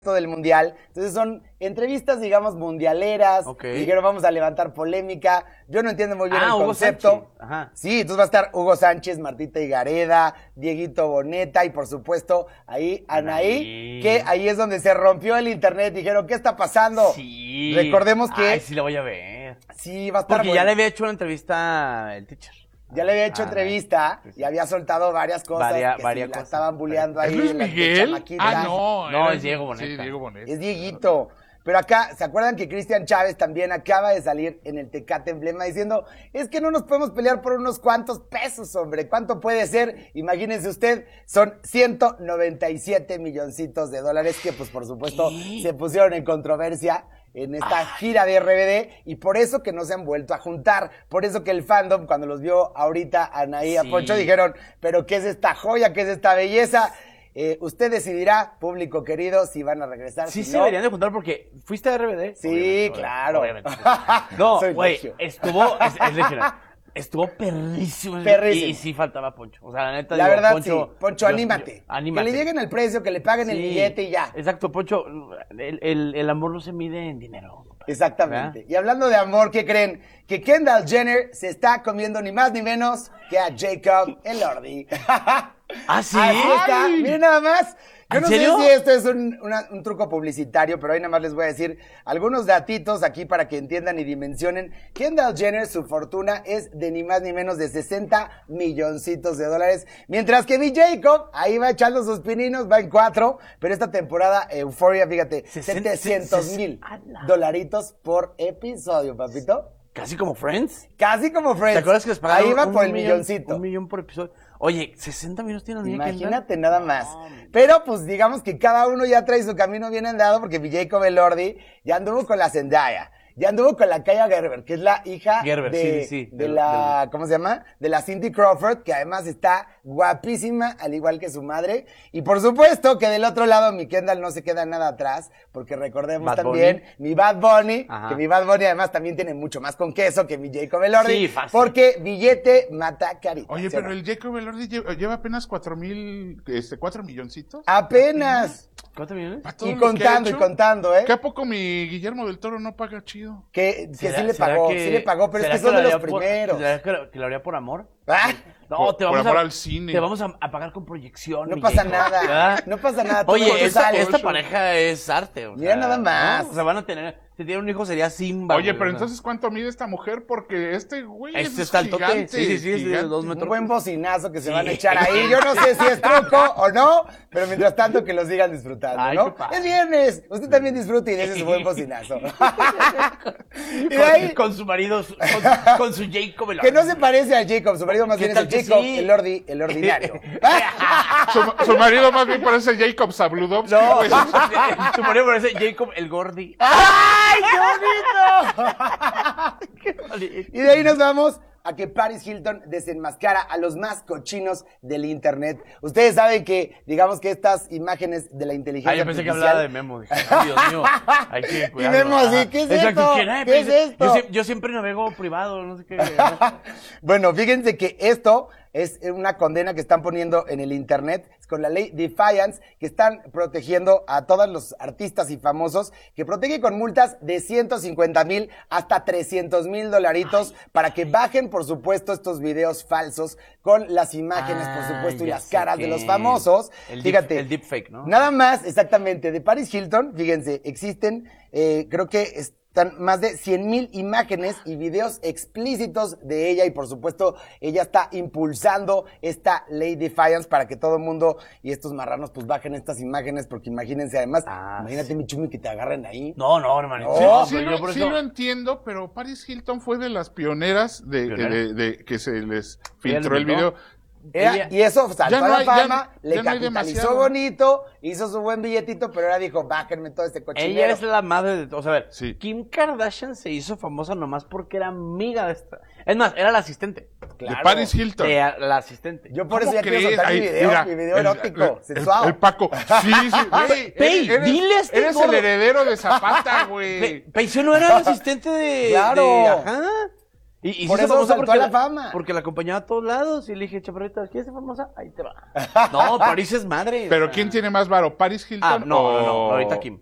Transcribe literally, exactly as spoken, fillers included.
del mundial, entonces son entrevistas, digamos, mundialeras, Okay. dijeron vamos a levantar polémica, yo no entiendo muy bien Ah, el Hugo concepto. Sánchez. Ajá. Sí, entonces va a estar Hugo Sánchez, Martita Higareda, Dieguito Boneta y por supuesto ahí Anaí, Anaí. que ahí es donde se rompió el internet, dijeron, ¿qué está pasando? Sí. Recordemos que Ay, sí la voy a ver. sí va a estar Porque bueno. ya le había hecho una entrevista el teacher. Ya le había hecho Ah, entrevista sí, sí. y había soltado varias cosas Varia- que varias sí la cosas. estaban bulleando ahí. ¿Es Luis la- de Miguel? chamaquita. Ah, no. No, era- es Diego Boneta. Sí, Diego Boneta. Es Dieguito. Pero acá, ¿se acuerdan que Cristian Chávez también acaba de salir en el Tecate Emblema diciendo, es que no nos podemos pelear por unos cuantos pesos, hombre? ¿Cuánto puede ser? Imagínense usted, son ciento noventa y siete milloncitos de dólares que, pues, por supuesto, ¿Qué? se pusieron en controversia en esta gira de R B D y por eso que no se han vuelto a juntar. Por eso que el fandom, cuando los vio ahorita a Anaí y a Sí. Poncho, dijeron, pero ¿qué es esta joya? ¿Qué es esta belleza? Eh, usted decidirá, público querido, si van a regresar. Sí, si se no. deberían de juntar porque fuiste a R B D. Sí, Obviamente, claro. obviamente. No, Soy güey, regio. estuvo, es, es regional. Estuvo perrísimo. el- Perrísimo. Y, y sí faltaba Poncho. O sea, la neta, La digo, verdad, Poncho, sí. Poncho, yo- anímate. yo- anímate. Que le lleguen el precio, que le paguen el Sí, billete y ya. Exacto, Poncho, el, el, el amor no se mide en dinero. Exactamente. ¿verdad? Y hablando de amor, ¿qué creen? Que Kendall Jenner se está comiendo ni más ni menos que a Jacob Elordi. ¿Ah, sí? Así está. Ay. Miren nada más. Yo ¿En no serio? sé si esto es un, una- un truco publicitario, pero ahí nada más les voy a decir algunos datitos aquí para que entiendan y dimensionen. Kendall Jenner, su fortuna es de ni más ni menos de sesenta milloncitos de dólares, mientras que mi Jacob ahí va echando sus pininos, va en cuatro, pero esta temporada Euphoria, fíjate, Sesenta- setecientos ses- mil a la- dolaritos por episodio, papito. Casi como Friends. Casi como Friends. ¿Te acuerdas que les pagaron Ahí va un por el millón- milloncito. Un millón por episodio. Oye, sesenta millones tiene la niña Imagínate Kendall? nada más. No, Pero pues digamos que cada uno ya trae su camino bien andado porque mi Jacob Elordi ya anduvo con la Zendaya, ya anduvo con la Kaya Gerber, que es la hija Gerber, de, sí, sí, sí. de Del- la, ¿cómo se llama? De la Cindy Crawford, que además está guapísima, al igual que su madre. Y por supuesto que del otro lado mi Kendall no se queda nada atrás, porque recordemos Bad también mi Bad Bunny, Ajá. que mi Bad Bunny además también tiene mucho más con queso que mi Jacob Elordi. Sí, fácil. Porque billete mata carita. Oye, ¿sí o pero no? el Jacob Elordi lleva, lleva apenas cuatro mil, este, cuatro milloncitos. Apenas. ¿Cuántos millones? ¿Para todo Y lo que ha contando, y hecho? contando, ¿eh? ¿Qué a poco mi Guillermo del Toro no paga chido? Que, que ¿Será- sí le será pagó, que- sí le pagó, pero es será que son lo de los haría por- primeros. ¿Será que lo, que lo haría por amor? Ah, No, Por- te por vamos amor a, al cine. Te vamos a, a pagar con proyección. no mi pasa Jacob, nada, ¿verdad? no pasa nada. todo Oye, lo que esta, sale. esta pareja es arte. O Mira sea, nada más. ¿no? O sea, van a tener, si tienen un hijo sería Simba. Oye, güey, pero o sea. entonces, ¿cuánto mide esta mujer? Porque este güey Este es está altote. gigante. Sí, sí, sí, es de gigante. dos Un metros. buen bocinazo que se Sí. van a echar ahí. Yo no sé si es truco o no, pero mientras tanto que lo sigan disfrutando, Ay, ¿no? qué padre. Es viernes. Usted también disfrute y dése su buen bocinazo. y de ahí, Con, con su marido, su- con, con su Jacob. que no se parece a Jacob, su marido más ¿Qué bien es el tal que Jacob, sí? el ordi, el ordinario. Su, su marido más bien parece Jacob Zabludovsky. No, güey. su marido parece Jacob el Gordi. ¡Ay, qué bonito! Y de ahí nos vamos a que Paris Hilton desenmascara a los más cochinos del internet. Ustedes saben que, digamos que estas imágenes de la inteligencia Ah, yo pensé que artificial... hablaba de Memo. Dije, ay, Dios mío, hay que Y cuidarlo. Memo así, Ajá. ¿qué es Exacto, esto? ¿quién es? ¿Qué es esto? Yo, sie- yo siempre navego privado, no sé qué. Bueno, fíjense que esto es una condena que están poniendo en el internet con la ley Defiance, que están protegiendo a todos los artistas y famosos, que protege con multas de ciento cincuenta mil hasta trescientos mil dolaritos para que bajen, por supuesto, estos videos falsos con las imágenes, por Ah, supuesto, y ya las sé caras de qué. los famosos. El deep- Fíjate. el deepfake, ¿no? Nada más, exactamente, de Paris Hilton, fíjense, existen, eh, creo que están más de cien mil imágenes y videos explícitos de ella y por supuesto ella está impulsando esta ley Defiance para que todo el mundo y estos marranos pues bajen estas imágenes porque imagínense además, Ah, imagínate sí. mi chumi que te agarren ahí. No, no, hermanito. No, No, Sí, pero lo, yo por sí eso- lo entiendo, pero Paris Hilton fue de las pioneras de, ¿Pionera? de- de que se les Ella filtró el lo inventó. video. Era- Ella- y eso saltó Ya no a la hay- ya fama, no- le ya no hay capitalizó demasiado. bonito, hizo su buen billetito, pero ahora dijo, bájenme todo este cochinero. Ella es la madre de... O sea, a ver, Sí. Kim Kardashian se hizo famosa nomás porque era amiga de esta... Es más, era la asistente. Claro. De Paris Hilton. De a- la asistente. Yo por eso ¿Cómo ya quiero crees? soltar mi Ahí, video, mira, mi video el- erótico, el- sexual. El, el Paco. Sí, sí, güey. Pey, eres, dile a este eres gordo. el heredero de Zapata, güey. Pe- Peiso no era la asistente de... Claro. de- ajá. Y, y Por se hizo eso famosa saltó porque a la fama. Porque la acompañaba a todos lados. Y le dije, chaparrita, ¿quieres ser famosa? Ahí te va. No, Paris es madre. o ¿Pero sea. quién tiene más varo? ¿Paris Hilton Ah, no, no, no, o- ahorita Kim.